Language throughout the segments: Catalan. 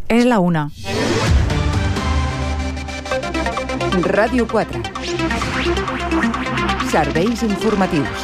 És la 1. Ràdio 4. Serveis informatius.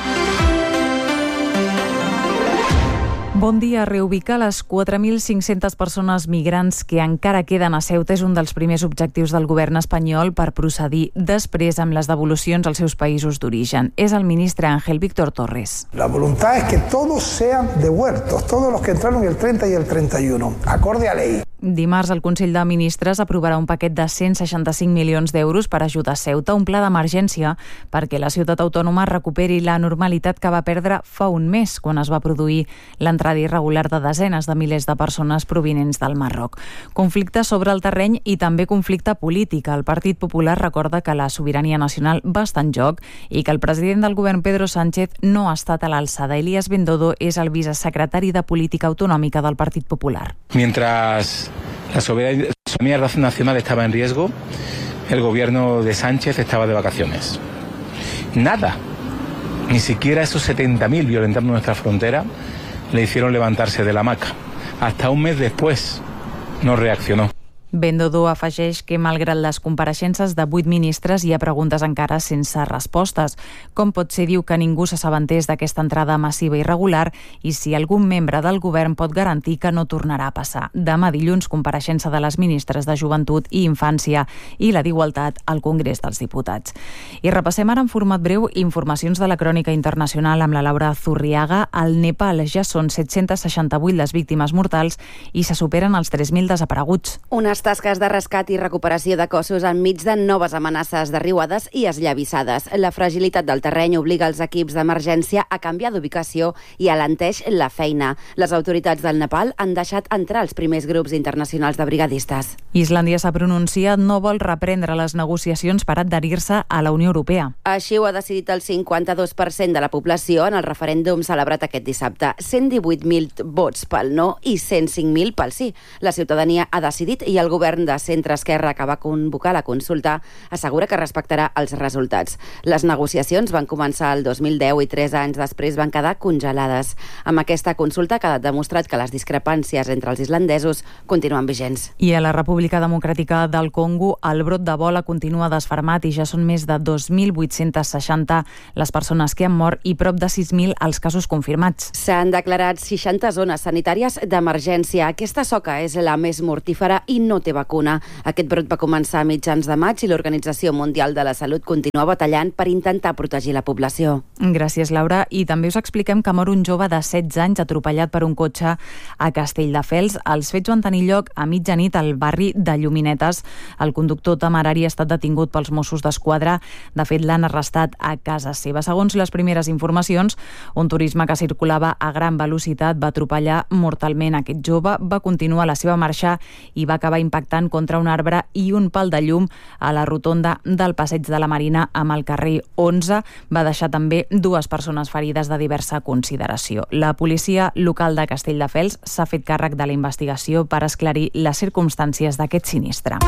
Bon dia. Reubicar les 4.500 persones migrants que encara queden a Ceuta és un dels primers objectius del govern espanyol per procedir després amb les devolucions als seus països d'origen. És el ministre Ángel Víctor Torres. La voluntad es que todos sean devueltos, todos los que entraron el 30 y el 31, acorde a ley. Dimarts el Consell de Ministres aprovarà un paquet de 165 milions d'euros per ajudar Ceuta, un pla d'emergència perquè la ciutat autònoma recuperi la normalitat que va perdre fa un mes, quan es va produir l'entrada irregular de desenes de milers de persones provinents del Marroc. Conflicte sobre el terreny i també conflicte polític. El Partit Popular recorda que la sobirania nacional va estar en joc i que el president del govern, Pedro Sánchez, no ha estat a l'alçada. Elías Bendodo és el vicesecretari de Política Autonòmica del Partit Popular. Mientras la soberanía nacional estaba en riesgo, el gobierno de Sánchez estaba de vacaciones. Nada, ni siquiera esos 70.000 violentando nuestra frontera le hicieron levantarse de la hamaca. Hasta un mes después no reaccionó. Bendodo afegeix que, malgrat les compareixences de 8 ministres, hi ha preguntes encara sense respostes. Com pot ser, diu, que ningú s'assabentés d'aquesta entrada massiva i irregular i si algun membre del govern pot garantir que no tornarà a passar. Demà dilluns, compareixença de les ministres de Joventut i Infància i la d'Igualtat al Congrés dels Diputats. I repassem ara en format breu informacions de la crònica internacional amb la Laura Zurriaga. Al Nepal ja són 768 les víctimes mortals i se superen els 3.000 desapareguts. Unes tasques de rescat i recuperació de cossos enmig de noves amenaces de riuades i esllavissades. La fragilitat del terreny obliga els equips d'emergència a canviar d'ubicació i alenteix la feina. Les autoritats del Nepal han deixat entrar els primers grups internacionals de brigadistes. Islàndia s'ha pronunciat, no vol reprendre les negociacions per adherir-se a la Unió Europea. Així ho ha decidit el 52% de la població en el referèndum celebrat aquest dissabte. 118.000 vots pel no i 105.000 pel sí. La ciutadania ha decidit i el govern de centre-esquerra que va convocar la consulta assegura que respectarà els resultats. Les negociacions van començar el 2010 i 3 anys després van quedar congelades. Amb aquesta consulta ha quedat demostrat que les discrepàncies entre els islandesos continuen vigents. I a la República Democràtica del Congo el brot d'Ebola continua desfermat i ja són més de 2.860 les persones que han mort i prop de 6.000 els casos confirmats. S'han declarat 60 zones sanitàries d'emergència. Aquesta soca és la més mortífera i no té vacuna. Aquest brot va començar a mitjans de maig i l'Organització Mundial de la Salut continua batallant per intentar protegir la població. Gràcies, Laura. I també us expliquem que mor un jove de 16 anys atropellat per un cotxe a Castelldefels. Els fets van tenir lloc a mitjanit al barri de Lluminetes. El conductor temerari ha estat detingut pels Mossos d'Esquadra. De fet, l'han arrestat a casa seva. Segons les primeres informacions, un turisme que circulava a gran velocitat va atropellar mortalment aquest jove, va continuar la seva marxa i va acabar impactant contra un arbre i un pal de llum a la rotonda del Passeig de la Marina amb el carrer 11. Va deixar també 2 persones ferides de diversa consideració. La policia local de Castelldefels s'ha fet càrrec de la investigació per esclarir les circumstàncies d'aquest sinistre.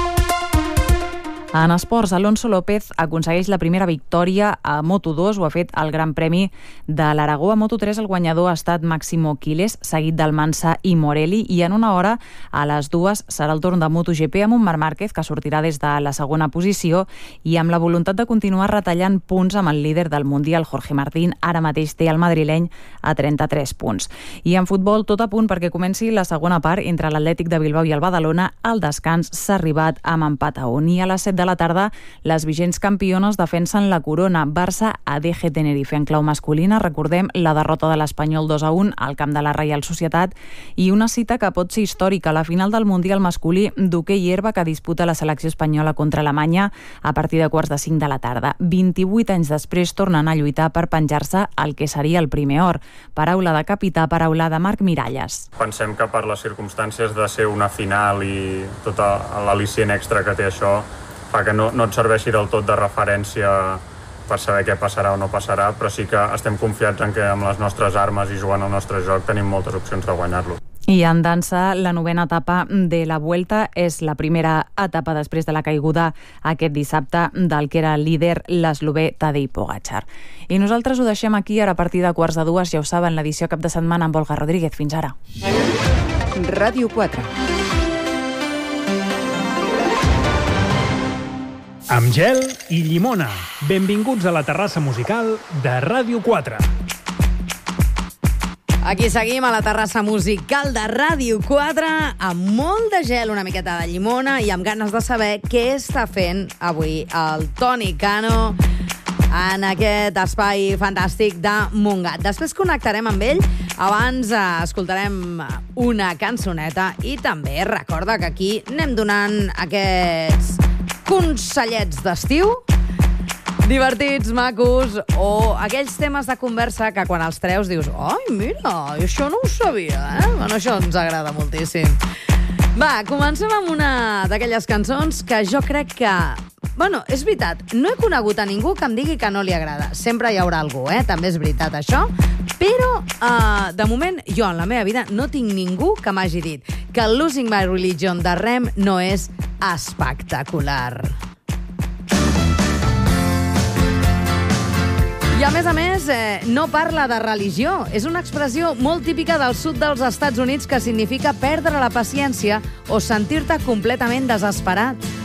En esports, Alonso López aconsegueix la primera victòria a Moto2, ho ha fet al Gran Premi de l'Aragó. A Moto3 el guanyador ha estat Máximo Quiles, seguit d'Almansa i Morelli, i en una hora, a les 2, serà el torn de MotoGP amb un Marc Márquez que sortirà des de la segona posició i amb la voluntat de continuar retallant punts amb el líder del Mundial, Jorge Martín. Ara mateix té el madrileny a 33 punts. I en futbol, tot a punt perquè comenci la segona part entre l'Atlètic de Bilbao i el Badalona. Al descans s'ha arribat amb empat a 1 i a les 7 de la tarda les vigents campiones defensen la corona. Barça ADG Tenerife en clau masculina. Recordem la derrota de l'Espanyol 2-1 al camp de la Reial Societat i una cita que pot ser històrica, la final del Mundial masculí d'hoquei herba que disputa la selecció espanyola contra Alemanya a partir de 4:45 de la tarda. 28 anys després tornen a lluitar per penjar-se el que seria el primer or. Paraula de capità, paraula de Marc Miralles. Pensem que per les circumstàncies de ser una final i tot l'al·licient extra que té això fa que no et serveixi del tot de referència per saber què passarà o no passarà, però sí que estem confiats en que amb les nostres armes i jugant al nostre joc tenim moltes opcions de guanyar-lo. I en dansa, la 9ª etapa de la Vuelta és la primera etapa després de la caiguda aquest dissabte del que era líder l'eslovè Tadej Pogačar. I nosaltres ho deixem aquí, ara a partir de 1:45, ja ho saben, l'edició cap de setmana amb Olga Rodríguez. Fins ara. Ràdio 4. Amb gel i llimona. Benvinguts a la terrassa musical de Ràdio 4. Aquí seguim a la terrassa musical de Ràdio 4 amb molt de gel, una miqueta de llimona i amb ganes de saber què està fent avui el Toni Cano en aquest espai fantàstic de Montgat. Després connectarem amb ell, abans escoltarem una cançoneta i també recorda que aquí anem donant aquests consellets d'estiu divertits, macos, o aquells temes de conversa que quan els treus dius ai, mira, això no ho sabia, Bueno, això ens agrada moltíssim. Va, comencem amb una d'aquelles cançons que jo crec que... Bueno, és veritat, no he conegut a ningú que em digui que no li agrada. Sempre hi haurà algú, també és veritat això. Però, de moment, jo en la meva vida no tinc ningú que m'hagi dit que el Losing My Religion de Rem no és espectacular. I a més, no parla de religió. És una expressió molt típica del sud dels Estats Units que significa perdre la paciència o sentir-te completament desesperat.